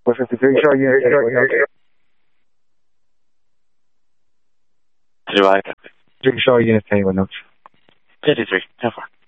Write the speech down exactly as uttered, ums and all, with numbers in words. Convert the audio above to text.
But fifty-three, sure, yeah, sure, yeah. Do I? Three, sure, unit table, no. fifty-three, how far?